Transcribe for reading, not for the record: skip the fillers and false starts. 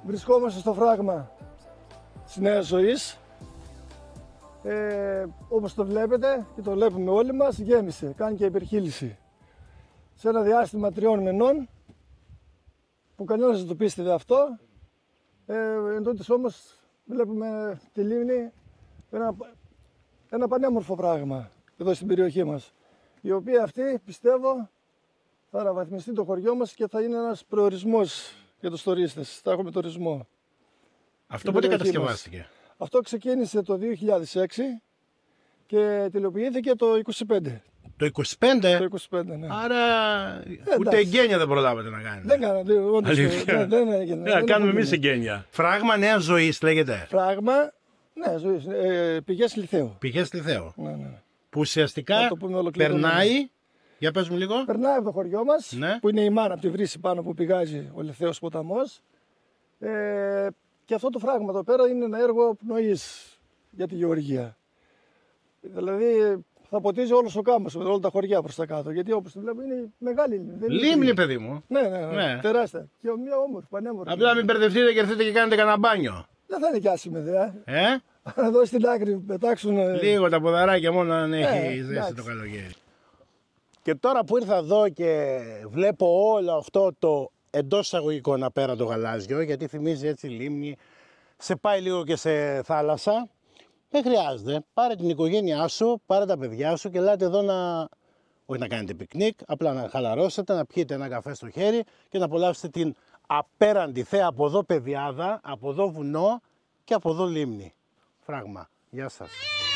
Βρισκόμαστε στο φράγμα της Νέας Ζωής. Όπως το βλέπετε και το βλέπουμε όλοι μας, γέμισε, κάνει και υπερχείληση. Σε ένα διάστημα 3 μηνών, που κανένας δεν το πίστευε αυτό, εν τούτης όμως βλέπουμε τη λίμνη, ένα πανέμορφο πράγμα εδώ στην περιοχή μας, η οποία αυτή πιστεύω θα αναβαθμιστεί το χωριό μας και θα είναι ένας προορισμός για τους τουρίστες. Θα έχουμε τουρισμό. Αυτό πότε κατασκευάστηκε? Αυτό ξεκίνησε το 2006 και τελειοποιήθηκε το 2025. Το 25? Το 25, ναι. Άρα ούτε εγγένεια δεν προλάβατε να κάνετε. Δεν κάνατε, όντως. Δεν έγινε. Να κάνουμε εμείς εγγένεια. Φράγμα Νέας Ζωής λέγεται. Φράγμα Νέας Ζωής. Πηγές Λιθαίου. Πηγές Λιθαίου. Ναι. Που ουσιαστικά περνάει. Για πες μου λίγο. Περνάει από το χωριό μας, Ναι. που είναι η μάνα από τη βρύση πάνω που πηγάζει ο Λιθαίος ποταμός. Και αυτό το φράγμα εδώ πέρα είναι ένα έργο πνοής για τη γεωργία. Δηλαδή θα ποτίζει όλος ο κάμπος, όλα τα χωριά προς τα κάτω. Γιατί όπως το βλέπω είναι μεγάλη λίμνη. Λίμνη, παιδί μου. Ναι, τεράστια. Και μια όμορφη, πανέμορφη. Απλά μην μπερδευτείτε και έρθετε και κάνετε κανένα μπάνιο. Δεν θα είναι κι άσχημη ιδέα. Ε? Εδώ στην άκρη πετάξουν. Λίγο τα ποδαράκια μόνο αν έχει ζέστη εντάξει. το καλοκαίρι. Και τώρα που ήρθα εδώ και βλέπω όλο αυτό το εντός εισαγωγικών απέραντο γαλάζιο, γιατί θυμίζει έτσι λίμνη, σε πάει λίγο και σε θάλασσα, δεν χρειάζεται. Πάρε την οικογένειά σου, πάρε τα παιδιά σου και ελάτε εδώ όχι να κάνετε πικνίκ, απλά να χαλαρώσετε, να πιείτε ένα καφέ στο χέρι και να απολαύσετε την απέραντη θέα, από εδώ πεδιάδα, από εδώ βουνό και από εδώ λίμνη. Φράγμα. Γεια σας.